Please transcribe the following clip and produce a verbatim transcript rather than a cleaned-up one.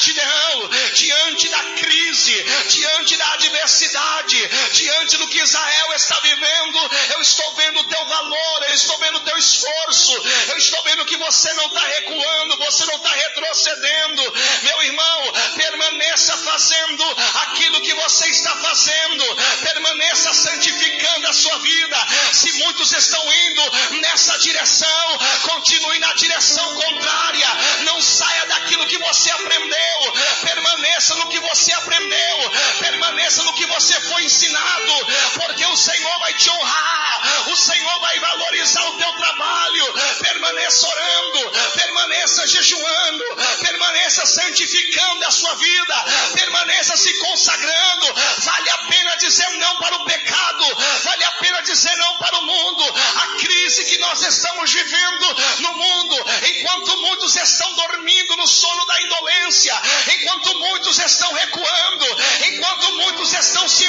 Gideão, diante da crise, diante da adversidade, diante do que Israel está vivendo, eu estou vendo o teu valor, eu estou vendo o teu esforço, eu estou vendo que você não está recuando, você não está retrocedendo. Meu irmão, permaneça fazendo aquilo que você está fazendo, permaneça santificando a sua vida. Se muitos estão indo nessa direção, continue na direção contrária, não saia daquilo que você aprendeu, permaneça no que você aprendeu, permaneça no que você foi ensinado, porque o Senhor vai te honrar, o Senhor vai valorizar o teu trabalho. Permaneça orando, permaneça jejuando, permaneça santificando a sua vida, permaneça se consagrando. Vale a pena dizer não para o pecado, vale a pena dizer não para o mundo. A crise que nós estamos vivendo no mundo, enquanto muitos estão dormindo no sono da indolência, enquanto muitos estão recuando, enquanto muitos estão se